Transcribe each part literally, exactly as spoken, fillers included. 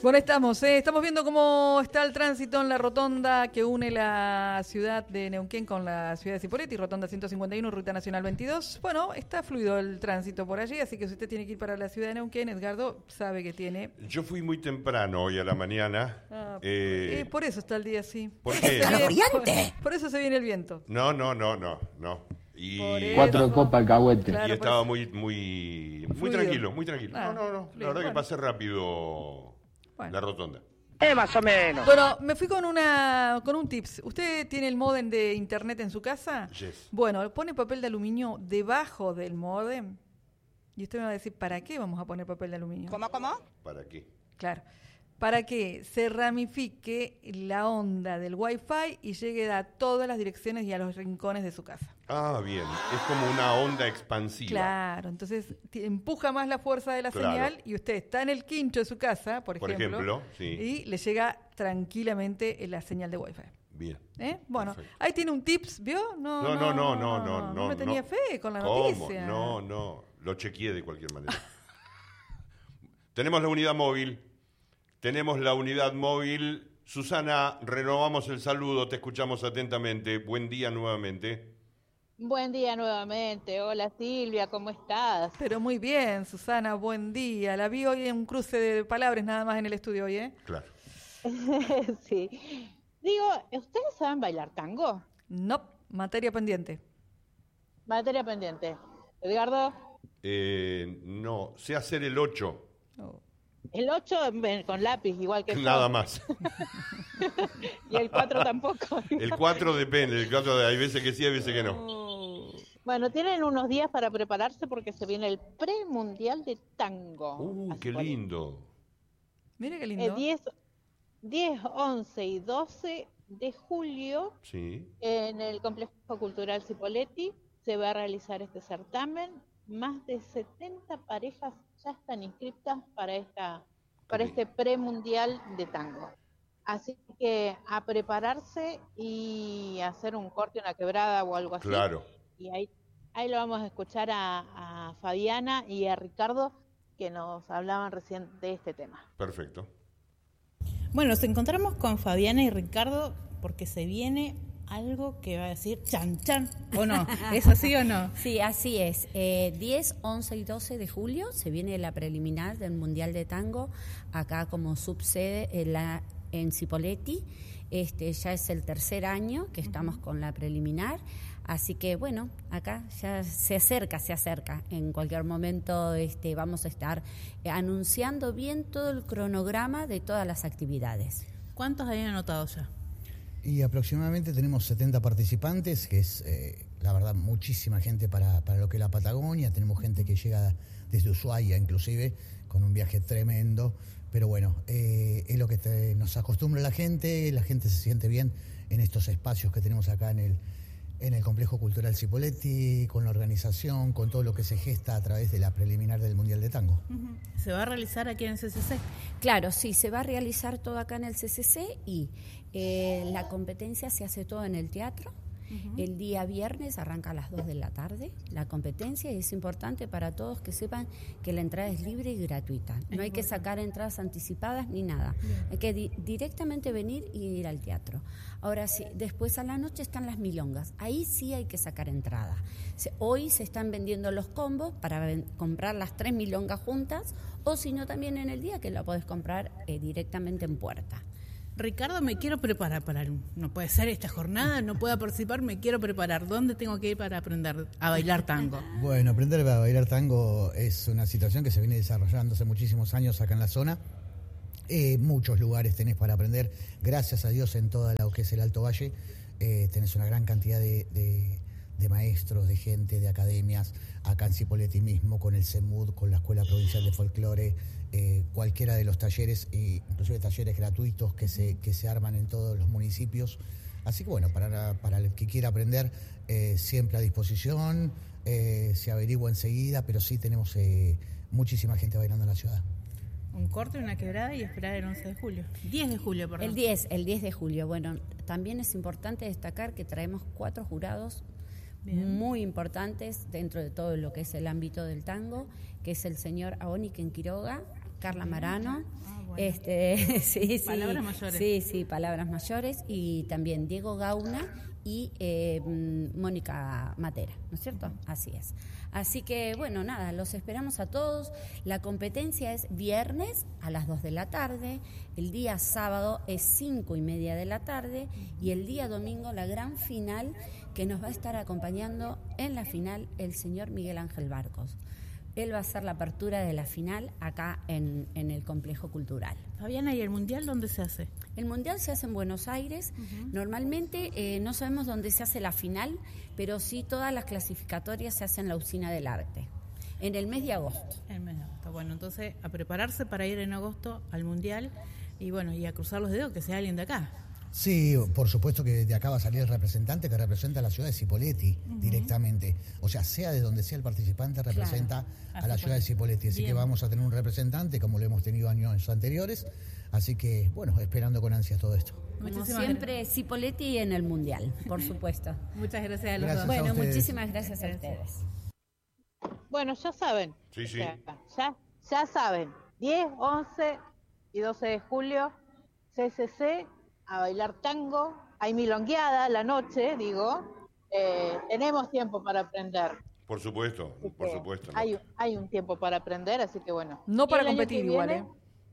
Bueno, estamos, eh, estamos viendo cómo está el tránsito en la rotonda que une la ciudad de Neuquén con la ciudad de Cipolletti, rotonda ciento cincuenta y uno, ruta nacional veintidós. Bueno, está fluido el tránsito por allí, así que si usted tiene que ir para la ciudad de Neuquén, Edgardo sabe que tiene... Yo fui muy temprano hoy a la mañana. Ah, eh, eh, por eso está el día así. ¿Por qué? Por, por eso se viene el viento. No, no, no, no, no. Y, Cuatro copas alcahuete. y Claro, estaba por muy, muy, muy Fluido. tranquilo, muy tranquilo. Ah, no, no, no. fluido. La verdad Bueno. que pasé rápido Bueno. la rotonda. Eh, más o menos. Bueno, me fui con una con un tips. ¿Usted tiene el módem de internet en su casa? Yes. Bueno, pone papel de aluminio debajo del módem. Y usted me va a decir, ¿para qué vamos a poner papel de aluminio? ¿Cómo, cómo? ¿Para qué? Claro. Para que se ramifique la onda del Wi-Fi y llegue a todas las direcciones y a los rincones de su casa. Ah, bien. Es como una onda expansiva. Claro, entonces t- empuja más la fuerza de la Claro. señal y usted está en el quincho de su casa, por Por ejemplo, ejemplo, sí. y le llega tranquilamente la señal de Wi-Fi. Bien. ¿Eh? Bueno, Perfecto. ahí tiene un tips, ¿vio? No, no, no, no, no, no. No me tenía no. fe con la ¿Cómo? noticia. No, no. Lo chequeé de cualquier manera. Tenemos la unidad móvil. Tenemos la unidad móvil. Susana, renovamos el saludo. Te escuchamos atentamente. Buen día nuevamente. Buen día nuevamente. Hola Silvia, ¿cómo estás? Pero muy bien, Susana, buen día. La vi hoy en un cruce de palabras nada más en el estudio hoy, ¿eh? Claro. Sí. Digo, ¿ustedes saben bailar tango? No, materia pendiente. Materia pendiente. Edgardo, Eh, no, sé hacer el ocho. Oh. el ocho con lápiz, igual que yo. Nada más. Y el cuatro tampoco. El cuatro depende. El cuatro hay veces que sí, hay veces que no. Bueno, tienen unos días para prepararse porque se viene el premundial de tango. Uh, Así qué por- lindo. Mire qué Eh, lindo. diez, diez, once y doce de julio Sí. en el Complejo Cultural Cipolletti se va a realizar este certamen. Más de setenta parejas ya están inscritas para esta para Ok. este premundial de tango. Así que a prepararse y hacer un corte, una quebrada o algo así. Claro. Y ahí, ahí lo vamos a escuchar a, a Fabiana y a Ricardo que nos hablaban recién de este tema. Perfecto. Bueno, nos encontramos con Fabiana y Ricardo porque se viene algo que va a decir chan chan, ¿o no? ¿Es así o no? Sí, así es. Eh, diez, once y doce de julio se viene la preliminar del Mundial de Tango, acá como subsede en, la, en Cipolletti. Este, ya es el tercer año que estamos con la preliminar, así que bueno, acá ya se acerca, se acerca. En cualquier momento este, vamos a estar eh, anunciando bien todo el cronograma de todas las actividades. ¿Cuántos hay anotados ya? Y aproximadamente tenemos setenta participantes, que es, eh, la verdad, muchísima gente para, para lo que es la Patagonia. Tenemos gente que llega desde Ushuaia, inclusive, con un viaje tremendo. Pero bueno, eh, es lo que te- nos acostumbra la gente, la gente se siente bien en estos espacios que tenemos acá en el, en el Complejo Cultural Cipolletti, con la organización, con todo lo que se gesta a través de la preliminar del Mundial de Tango. ¿Se va a realizar aquí en el C C C? Claro, sí, se va a realizar todo acá en el C C C y eh, la competencia se hace todo en el teatro. El día viernes arranca a las dos de la tarde la competencia y es importante para todos que sepan que la entrada es libre y gratuita. No hay que sacar entradas anticipadas ni nada. Hay que di- directamente venir y ir al teatro. Ahora sí, después a la noche están las milongas. Ahí sí hay que sacar entrada. Se- Hoy se están vendiendo los combos para ven- comprar las tres milongas juntas o si no también en el día que la podés comprar eh, directamente en puerta. Ricardo, me quiero preparar para... el- No puede ser esta jornada, no puedo participar, me quiero preparar. ¿Dónde tengo que ir para aprender a bailar tango? Bueno, aprender a bailar tango es una situación que se viene desarrollando hace muchísimos años acá en la zona. Eh, muchos lugares tenés para aprender, gracias a Dios en todo lo que es el Alto Valle, eh, tenés una gran cantidad de, de, de maestros, de gente, de academias, acá en Cipolletti mismo, con el CEMUD, con la Escuela Provincial de Folclore, eh, cualquiera de los talleres, e inclusive talleres gratuitos que se, que se arman en todos los municipios. Así que bueno, para, para el que quiera aprender, eh, siempre a disposición, eh, se averigua enseguida, pero sí tenemos eh, muchísima gente bailando en la ciudad. Un corte, una quebrada y esperar el once de julio. diez de julio, perdón. El diez, el diez de julio. Bueno, también es importante destacar que traemos cuatro jurados Bien. muy importantes dentro de todo lo que es el ámbito del tango, que es el señor Aoni Quiroga, Carla Marano, Ah, bueno. Bueno. Este, sí, sí. Palabras mayores. Sí, sí, palabras mayores. Y también Diego Gauna y eh, Mónica Matera, ¿no es cierto? Así es. Así que, bueno, nada, los esperamos a todos. La competencia es viernes a las dos de la tarde, el día sábado es cinco y media de la tarde y el día domingo la gran final que nos va a estar acompañando en la final el señor Miguel Ángel Barcos. Él va a hacer la apertura de la final acá en, en el Complejo Cultural. Fabiana, ¿y el Mundial dónde se hace? El Mundial se hace en Buenos Aires. Uh-huh. Normalmente eh, no sabemos dónde se hace la final, pero sí todas las clasificatorias se hacen en la Usina del Arte, en el mes de agosto. El mes de agosto. Bueno, entonces a prepararse para ir en agosto al Mundial y bueno, y a cruzar los dedos que sea alguien de acá. Sí, por supuesto que de acá va a salir el representante que representa a la ciudad de Cipolletti uh-huh. directamente. O sea, sea de donde sea el participante, representa claro. a la ciudad de Cipolletti. Así Bien. que vamos a tener un representante como lo hemos tenido años anteriores. Así que, bueno, esperando con ansias todo esto. Como muchísimas siempre, gracias. Cipolletti en el Mundial, por supuesto. Muchas gracias a los gracias dos. A bueno, ustedes. muchísimas gracias, gracias a ustedes. Bueno, ya saben. Sí, sí. Ya, ya, ya saben. diez, once y doce de julio, C C C, a bailar tango. Hay milongueada la noche, digo. Eh, tenemos tiempo para aprender. Por supuesto, así por supuesto. ¿No? Hay, hay un tiempo para aprender, así que bueno. No para competir igual, viene, ¿eh?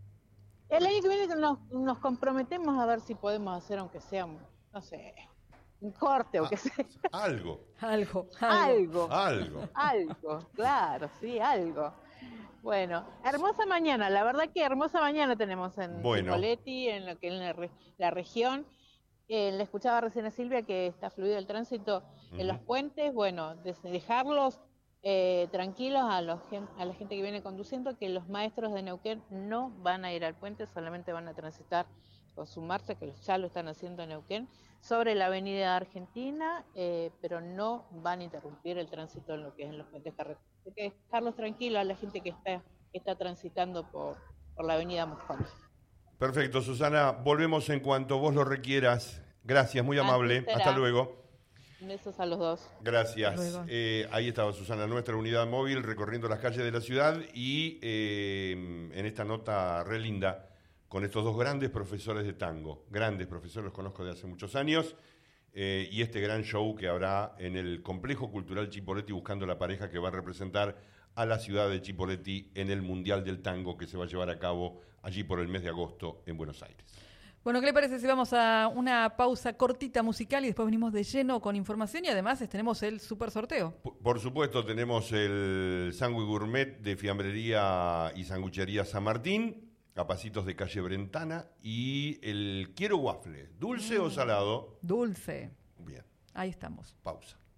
El año que viene nos, nos comprometemos a ver si podemos hacer, aunque sea, un, no sé, un corte, ah, aunque sea. Algo. Algo. Algo. Algo. Algo, claro, sí, algo. Bueno, hermosa mañana, la verdad que hermosa mañana tenemos en bueno. Cipolletti, en lo que es la, la región. Eh, le escuchaba recién a Silvia que está fluido el tránsito uh-huh. en los puentes. Bueno, dejarlos eh, tranquilos a, los, a la gente que viene conduciendo, que los maestros de Neuquén no van a ir al puente, solamente van a transitar con su marcha, que ya lo están haciendo en Neuquén, sobre la avenida Argentina, eh, pero no van a interrumpir el tránsito en lo que es en los puentes carreteros. Hay que dejarlos tranquilos a la gente que está, que está transitando por, por la avenida Moscón. Perfecto, Susana, volvemos en cuanto vos lo requieras. Gracias, muy amable. Hasta luego. Besos a los dos. Gracias. Eh, ahí estaba Susana, nuestra unidad móvil, recorriendo las calles de la ciudad y eh, en esta nota re linda, con estos dos grandes profesores de tango. Grandes profesores, los conozco de hace muchos años. Eh, y este gran show que habrá en el Complejo Cultural Chipolletti, buscando la pareja que va a representar a la ciudad de Chipolletti en el Mundial del Tango que se va a llevar a cabo allí por el mes de agosto en Buenos Aires. Bueno, ¿qué le parece si vamos a una pausa cortita musical y después venimos de lleno con información y además tenemos el super sorteo? Por, por supuesto, tenemos el sándwich gourmet de Fiambrería y Sanguchería San Martín, a pasitos de calle Brentana, y el quiero waffle, ¿dulce mm. o salado? Dulce. Bien. Ahí estamos. Pausa.